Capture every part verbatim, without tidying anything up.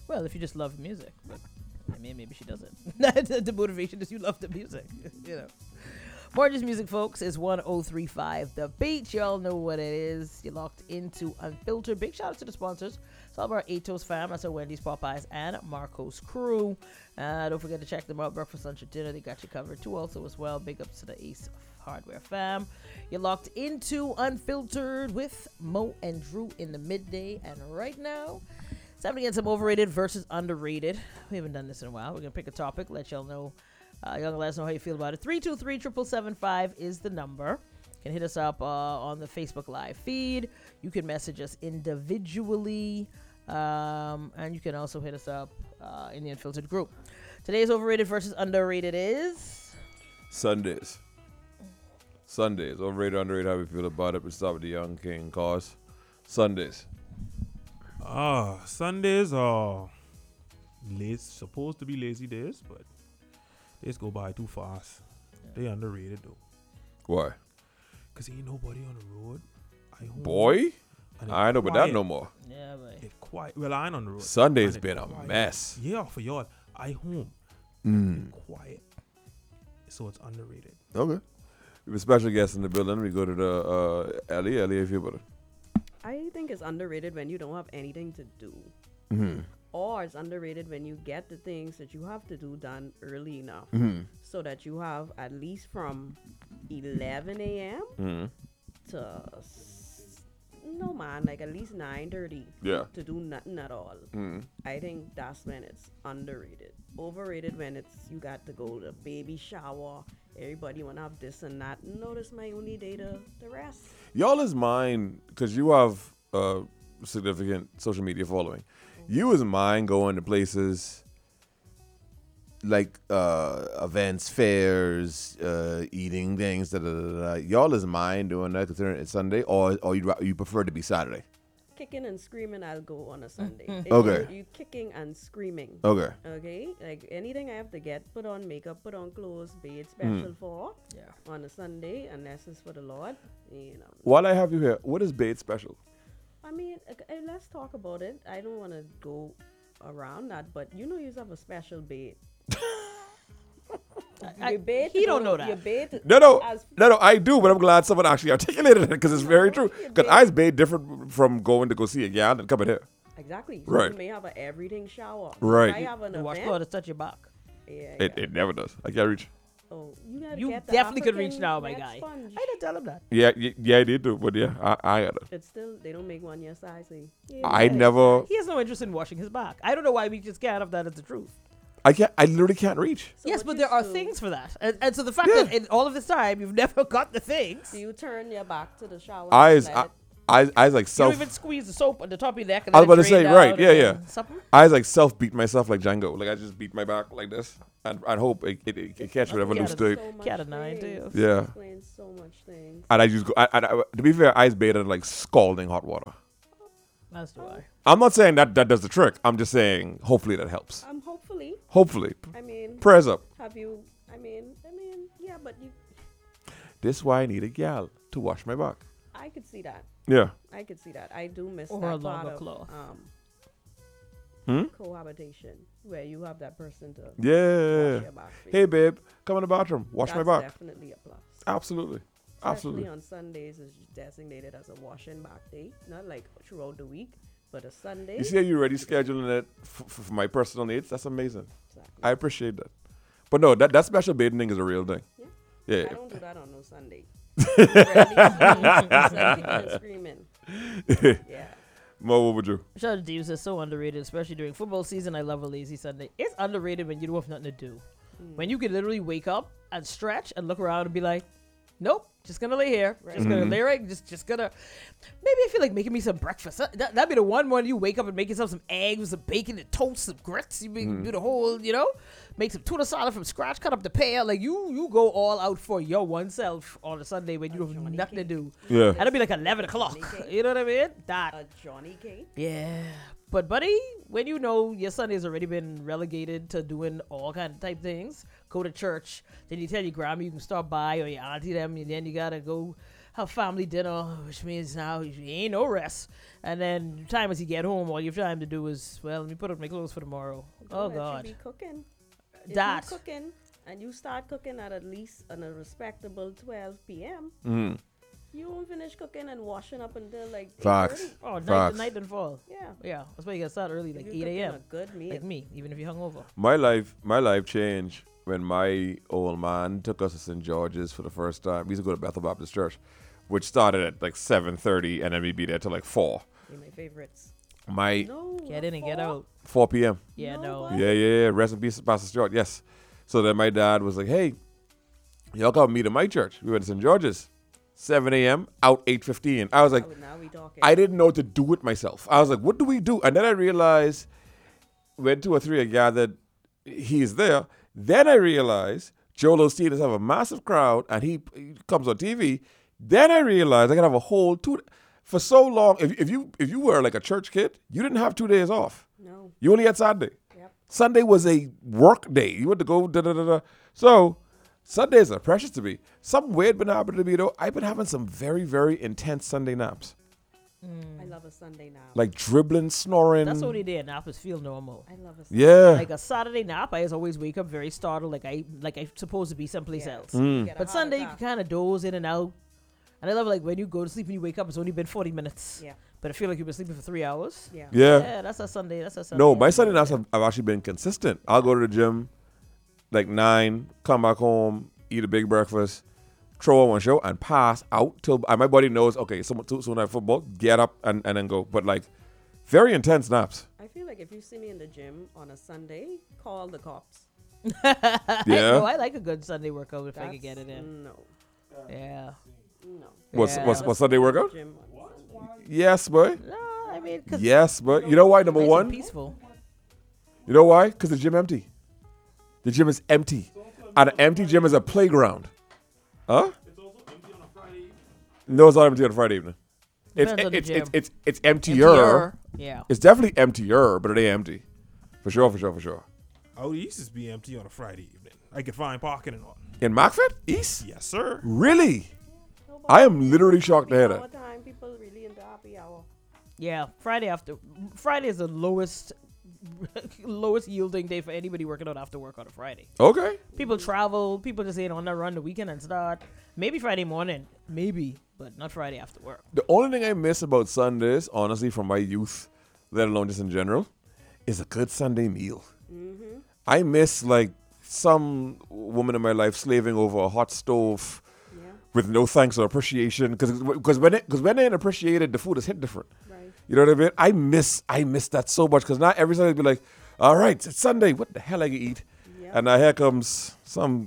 Well, if you just love music, but I mean, maybe she doesn't. the, the motivation is you love the music, you know. More Just Music, folks, is one oh three point five The Beat. Y'all know what it is. You're locked into Unfiltered. Big shout out to the sponsors. It's all about Atos fam. That's our Wendy's, Popeyes, and Marco's crew. Uh, don't forget to check them out. Breakfast, lunch, or dinner. They got you covered, too, also, as well. Big ups to the Ace Hardware fam. You're locked into Unfiltered with Mo and Drew in the midday. And right now, it's time to get some overrated versus underrated. We haven't done this in a while. We're going to pick a topic, let y'all know. Uh, y'all let us know how you feel about it. three two three, seven seven five is the number. You can hit us up uh, on the Facebook Live feed. You can message us individually. Um, and you can also hit us up uh, in the Unfiltered group. Today's overrated versus underrated is... Sundays. Sundays. Overrated, underrated, how we feel about it. We start with the Young King cause. Sundays. Ah, Sundays are lazy, supposed to be lazy days, but they just go by too fast. Yeah. They underrated though. Why? Cause ain't nobody on the road. I home, Boy, I ain't know about that no more. Yeah, boy. It quiet. Well, I ain't on the road. Sunday's been a quiet. mess. Yeah, for y'all. I home. Mm. Quiet. So it's underrated. Okay. We have a special guest in the building. We go to the uh, Ellie. Ellie, if you would. I think it's underrated when you don't have anything to do. Mm-hmm. Or it's underrated when you get the things that you have to do done early enough. Mm-hmm. So that you have at least from eleven a.m. Mm-hmm. to, s- no man, like at least nine thirty Yeah. to do nothing at all. Mm-hmm. I think that's when it's underrated. Overrated when it's you got to go to baby shower. Everybody want to have this and that. No, this my only day to, to rest. Y'all is mine, because you have a significant social media following. You is mine going to places like uh, events, fairs, uh, eating things. Da, da, da, da. Y'all is mine doing that considering it's Sunday, or or you you prefer to be Saturday? Kicking and screaming, I'll go on a Sunday. If Okay. You, you kicking and screaming. Okay. Okay, like anything I have to get, put on makeup, put on clothes, be it special for Yeah. on a Sunday, unless it's for the Lord, you know. While I have you here, what is Bait Special? I mean, uh, uh, let's talk about it. I don't want to go around that, but you know, you have a special bait. I- Your bait he to don't go- know that. Your bait No, no, as- no, no. I do, but I'm glad someone actually articulated it because it's very true. you Because did. I's Bait different from going to go see a gal and coming here. Exactly. So Right. You may have an everything shower. Right. I have an The event. washcloth to touch your back. Yeah, It yeah. it never does. I can't reach. Oh, you gotta You get the definitely could reach African now, my wet guy. sponge. I didn't tell him that. Yeah, y- yeah, I did do, but yeah, I I had it. It's still they don't make one your size. So yeah, I yeah, never. He has no interest in washing his back. I don't know why we just can't have that as the truth. I can't. I literally can't reach. So yes, what but you there are do- things for that. And, and so the fact Yeah. that in all of this time you've never got the things. Do you turn your back to the shower? I and is let I, it- I I is like You self. don't even squeeze the soap on the top of your neck. And I was let it about to say, drain right, down yeah, and yeah. then Something? I was like self beat myself like Django. Like I just beat my back like this, and I hope it it, it, it catch whatever Yeah, loose that's to it. so much Cat of nine things. tails. Yeah. Explains so much things. And I just go. I, I, I, to be fair, I bathe in like scalding hot water. That's do I. I'm not saying that that does the trick. I'm just saying hopefully that helps. Um, hopefully, Hopefully, I mean, prayers up. have you? I mean, I mean, yeah, but you, This is why I need a gal to wash my back. I could see that. Yeah. I could see that. I do miss Or that a part longer of cloth. um Hmm. cohabitation where you have that person to Yeah. wash your back. for Hey you. babe, come in the bathroom. Wash my That's back. Definitely a plus. Absolutely. Especially Absolutely. on Sundays is designated as a washing back day, not like throughout the week, but a Sunday. You see how you already scheduling it f- f- for my personal needs? That's amazing. Exactly. I appreciate that. But no, that, that special bathing thing is a real thing. Yeah. Yeah. I don't do that on no Sunday. Rarely and screaming. Yeah. Mo, what would you? Shout out to Deus is so underrated, especially during football season. I love a lazy Sunday. It's underrated when you don't have nothing to do. Mm. When you can literally wake up and stretch and look around and be like, nope, just gonna lay here. Just gonna Mhm. lay right. Just just gonna. Maybe I feel like making me some breakfast. That, that, that'd be the one morning you wake up and make yourself some eggs, some bacon, and toast, some grits. You make, Mhm. do the whole, you know, make some tuna salad from scratch, cut up the pear. Like you you go all out for your oneself on a Sunday when you A have Johnny nothing to cake. do. Yeah. And it'd be like eleven o'clock. Johnny cake. You know what I mean? That. A Johnny cake. Yeah. But buddy, when you know your Sunday's already been relegated to doing all kind of type things, go to church, then you tell your grandma you can stop by or your auntie them, and then you gotta go have family dinner, which means now you ain't no rest. And then time as you get home, all you have time to do is, well, let me put up my clothes for tomorrow. Don't Oh let you God, be cooking. If that. you cooking and you start cooking at at least an, a respectable twelve p.m., Mm. you won't finish cooking and washing up until like Facts. eight thirty. Oh, night, Facts. the night and fall. Yeah. Yeah, that's why you gotta start early, like You're eight cooking a.m. A good meal. Like me, even if you're hungover. My life, my life changed when my old man took us to Saint George's for the first time. We used to go to Bethel Baptist Church, which started at like seven thirty, and then we'd be there till like four. They're my favorites. My No. Get at in and get four? out. four p.m. Yeah, No no. way. Yeah, yeah, yeah. Rest in peace, Pastor Stewart. Yes. So then my dad was like, "Hey, y'all come meet at my church." We went to Saint George's, seven a.m. out eight fifteen. I was like, Oh, now we talking. I didn't know what to do with myself. I was like, what do we do? And then I realized when two or three are gathered, he's there. Then I realized Joel Osteen has have a massive crowd and he, he comes on T V. Then I realized I can have a whole two. For so long, if, if you if you were like a church kid, you didn't have two days off. No. You only had Saturday. Yep. Sunday was a work day. You had to go da da da da. So Sundays are precious to me. Something weird been happening to me though. I've been having some very very intense Sunday naps. I love a Sunday nap. Like dribbling, snoring. That's what he did. Nap is feel normal. I love a Sunday Yeah. Like a Saturday nap, I just always wake up very startled, like I like I'm supposed to be someplace Yeah. else. Mm. Get a But heart Sunday you attack. can kind of doze in and out. And I love like when you go to sleep and you wake up, it's only been forty minutes. Yeah. But I feel like you've been sleeping for three hours. Yeah. Yeah. Yeah, that's a Sunday. That's a Sunday. No, my Sunday nights have, have actually been consistent. I'll go to the gym like nine, come back home, eat a big breakfast, throw on one show, and pass out till and my body knows, okay, someone too soon I have football, get up and, and then go. But like very intense naps. I feel like if you see me in the gym on a Sunday, call the cops. I, Yeah. no, I like a good Sunday workout if I could get it That's- in. No. Yeah. No. What's Yeah. what's, Never what's see Sunday me in the workout? gym on Sunday. Yes, boy. No, I mean, cause Yes, but you know why? Number nice and one, peaceful. you know why? Because the gym empty. The gym is empty. And an empty gym is a playground. Huh? It's also empty on a Friday evening. No, it's not empty on a Friday evening. It's Depends on the it's, gym. it's it's it's emptier. Emptier. Yeah. It's definitely emptier, but it ain't empty. For sure, for sure, for sure. Out east is be empty on a Friday evening. I could find parking and all. In Macfit? East? Yes, sir. Really? No, I but am literally shocked to hear happy hour that. time, people really into happy hour. Yeah. Friday after Friday is the lowest lowest yielding day for anybody working out after work on a Friday. Okay. People travel. People just ain't on their run the weekend and start. Maybe Friday morning. Maybe, but not Friday after work. The only thing I miss about Sundays, honestly, from my youth, let alone just in general, is a good Sunday meal. Mm-hmm. I miss like some woman in my life slaving over a hot stove Yeah. with no thanks or appreciation, because because when it, cause when they ain't appreciated, the food is hit different. Right. You know what I mean? I miss I miss that so much, because now every Sunday be like, all right, it's Sunday. What the hell I can eat? Yeah. And now here comes some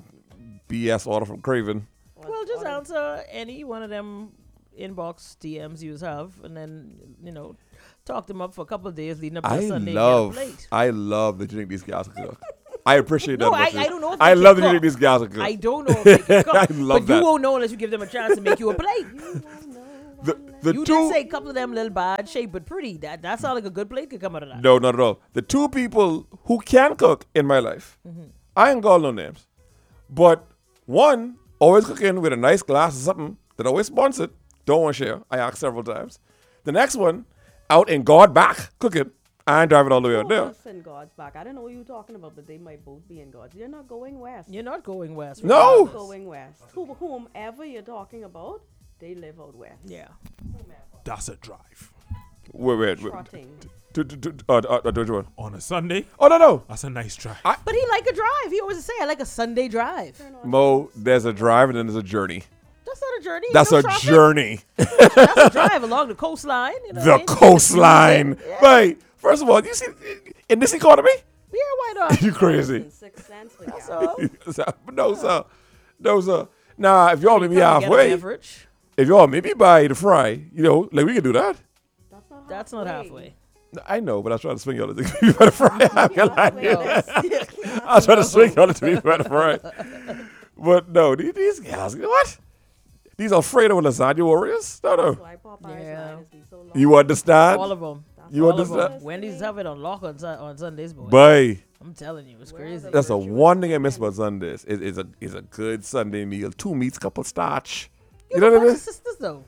B S order from Craven. Well, just answer any one of them inbox D Ms you have, and then you know, talk them up for a couple of days leading up to I Sunday. and love, get a plate. I love that you think these guys can cook. I appreciate that. No, I, about you. I don't know if I they love can that you think cook. these guys can cook. I don't know if they can cook, I love but that. you won't know unless you give them a chance to make you a plate. You won't know the unless- the You two did say a couple of them little bad shape, but pretty. That that sounds like a good plate could come out of that. no, not at all. The two people who can cook in my life, Mm-hmm. I ain't call no names, but one always cooking with a nice glass of something that always sponsored. Don't want to share. I asked several times. The next one out in God back cooking. I ain't driving all the way out Two of there. us in God's back. I don't know what you're talking about, but they might both be in God's. You're not going west. You're not going west. No. You're going west. Who, whomever you're talking about, they live out west. Yeah. That's a drive. Wait, wait, wait. Trotting. To, to, to, uh, uh, uh, which one? On a Sunday, Oh no, no. that's a nice drive. But he like a drive. He always say, I like a Sunday drive. Turn on- Mo, there's a drive and then there's a journey. That's not a journey. That's no a traffic. journey. That's a drive along the coastline. You know, The ain't- coastline. Yeah. Wait, first of all, you see, in this economy, Yeah, why not? you crazy. And six cents for gas. So, No, sir. No, sir. Nah, if y'all meet me come and get a halfway, beverage. if y'all meet me by the fry, you know, like we can do that. That's not That's not halfway. I know, but I was trying to swing y'all to meet me by the fry. I'm gonna lie to you. Halfway. I was trying to swing y'all to meet me by the fry. But no, these, these guys, what? These Alfredo and lasagna warriors? No, no. Why Popeye's Yeah. line is be so long. You understand? All of them. That's You all All of of understand? them. us Wendy's today. have it on lock on, Sun- on Sundays, boy. Bye. I'm telling you, it's Where are crazy. the That's the virtuous one thing I miss men? about Sundays. Is is a is a good Sunday meal. Two meats, couple starch. You know what I mean? Sisters though.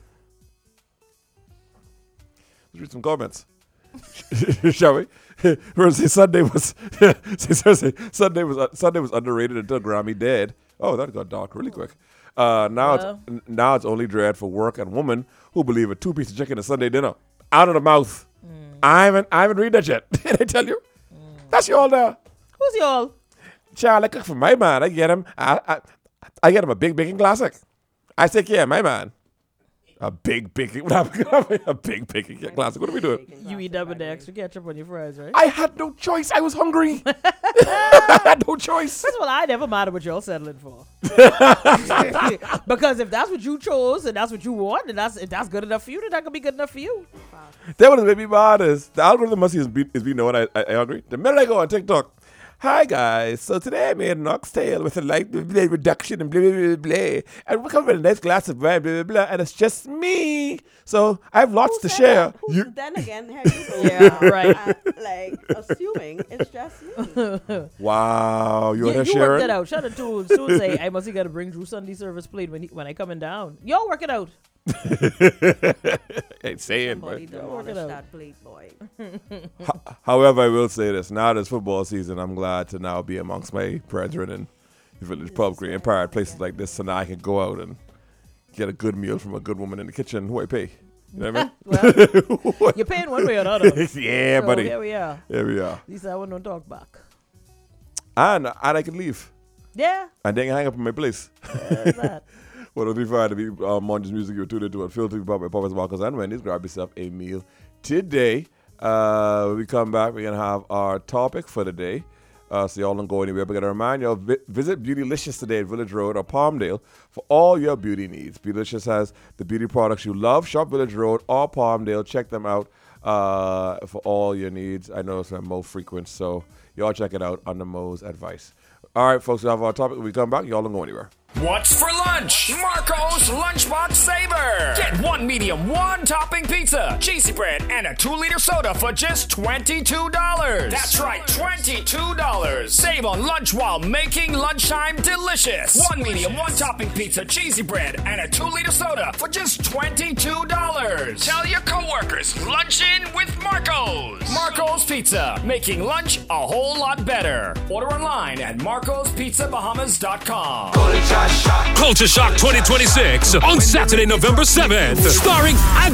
Let's read some comments. Shall we? We're say Sunday was say Sunday was uh, Sunday was underrated until Grammy dead. Oh, that got dark really quick. Uh, now Well. it's now it's only dread for work and women who believe a two piece of chicken is Sunday dinner. Out of the mouth. Mm. I haven't I haven't read that yet. Did I tell you? That's y'all there. Who's y'all? Child, I cook for my man. I get him. I I, I get him a big bacon classic. I say, yeah, my man. A big bacon. What happened? A big bacon classic. What are we doing? You eat that with the extra ketchup on your fries, right? I had no choice. I was hungry. I had no choice. First of all, I never matter what y'all settling for. Because if that's what you chose and that's what you want, and that's if that's good enough for you, then that could be good enough for you. That what made me mad is the algorithm must is be, is be knowing I, I, I hungry. The minute I go on TikTok, hi guys, so today I made an oxtail with a light blah, blah, reduction and blah, blah, blah, blah. And we come with a nice glass of wine, blah, blah, blah, and it's just me. So I have lots Who to said share. that? Who- You, then again, here you go. Yeah, right. Uh, like assuming it's just me. wow, you Yeah, want to you work share that it? out. Shout out to Soon say I must have got to bring Drew Sunday service plate when he, when I coming down. Y'all work it out. Ain't saying, Somebody but. Don't work demolish it out. that plate, boy. However, I will say this: now that it's football season, I'm glad to now be amongst my brethren in the village pub, Green Empire, places like this, so now I can go out and get a good meal from a good woman in the kitchen who I pay. You know what Well, I mean? you're paying one way or another. yeah, So buddy. here we are. Here we are. At least I won't talk back. And and I can leave. Yeah, And then hang up in my place. that's that. one oh three five to be uh, Mondays Music. You're tuned into it. Feel free to pop by Papa's Marcos and Wendy's. Grab yourself a meal today. Uh, when we come back, we're going to have our topic for the day. Uh, so y'all don't go anywhere. But going to remind y'all, vi- visit Beautylicious today at Village Road or Palmdale for all your beauty needs. Beautylicious has the beauty products you love. Shop Village Road or Palmdale. Check them out uh, for all your needs. I know it's more frequent, so y'all check it out under Mo's advice. All right, folks, we have our topic. When we come back, y'all don't go anywhere. What's for lunch? Marco's Lunchbox Saver. Get one medium, one topping pizza, cheesy bread, and a two-liter soda for just twenty-two dollars. That's right, twenty-two dollars. Save on lunch while making lunchtime delicious. One medium, one topping pizza, cheesy bread, and a two-liter soda for just twenty-two dollars. Tell your coworkers, lunch in with Marco's. Marco's Pizza, making lunch a whole lot better. Order online at marcos pizza bahamas dot com. Culture Shock twenty twenty-six on Saturday, November seventh, starring